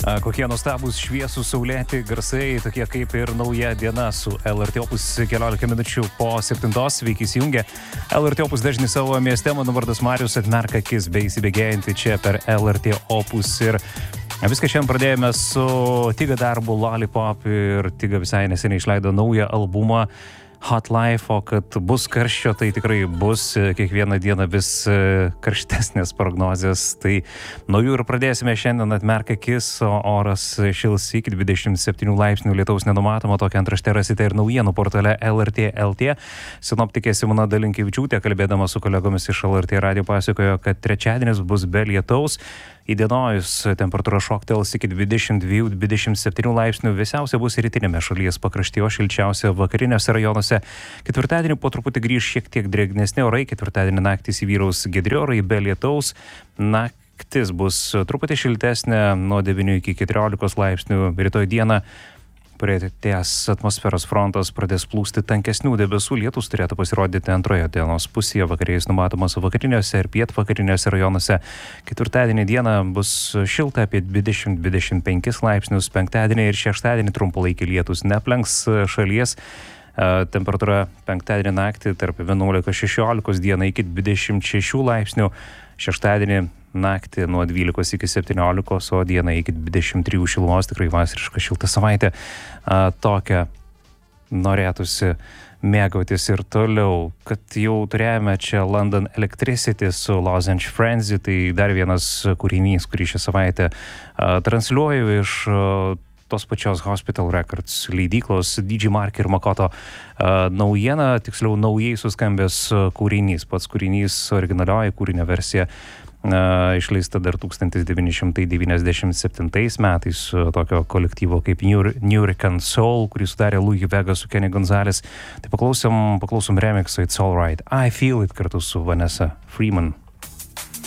Kokie nuostabus šviesūs saulėti garsai, tokie kaip ir nauja diena su LRT Opus 15 minučių po 7. Sveiki įsijungę. LRT Opus dažnai savo mieste, mano vardas Marius, atmerka akis bei įsibėgėjantį čia per LRT Opus. Ir viską šiandien pradėjome su Tiga darbu Lollipop ir Tiga visai neseniai išleido naują albumą Hot Life, o kad bus karščio, tai tikrai bus kiekvieną dieną vis karštesnės prognozės. Tai nuo jų ir pradėsime šiandien, atmerk akis, o oras šils iki 27 laipsnių, lietaus nenumatoma, tokią antraštę rasite ir naujienų portale LRT LT. Sinoptikė Simona Dalinkevičiūtė, kalbėdama su kolegomis iš LRT radio, pasakojo, kad trečiadienis bus be lietaus. Įdienojus temperatūra šoktels iki 22-27 laipsnių, vėsiausia bus rytinėme šalies pakraštyje, o šilčiausia vakariniuose rajonuose. Ketvirtadienį po truputį grįš šiek tiek drėgnesni orai, ketvirtadienį naktys įvyraus giedri orai be lietaus, naktis bus truputį šiltesnė nuo 9 iki 14 laipsnių, rytoj dieną priartėjęs atmosferos frontas pradės plūsti tankesnių debesų, lietus turėtų pasirodyti antroje dienos pusėje, vakarėjais numatomas vakariniuose ir pietvakariniuose rajonuose. Ketvirtadienį dieną bus šilta apie 20-25 laipsnius, penktadienį ir šeštadienį trumpalaikiai lietus neaplenks šalies. Temperatūra penktadienį naktį tarp 11-16, dieną iki 26 laipsnių, šeštadienį naktį nuo 12 iki 17, o dieną iki 23 šilumos, tikrai vasariška šilta savaitė. Tokią norėtųsi mėgautis ir toliau. Kad jau turėjome čia London Electricity su Lozenge Frenzy, tai dar vienas kūrinys, kurį šią savaitę transliuoju iš tos pačios Hospital Records leidyklos, DJ Mark ir Makoto naujiena, tiksliau naujai suskambęs kūrinys. Pats kūrinys, originalioji kūrinio versija, išleista dar 1997 metais tokio kolektyvo kaip Nurican Soul, kurį sudarė Louis Vega su Kenny Gonzalez. Tai paklausom remixą It's Alright, I Feel It kartu su Vanessa Freeman.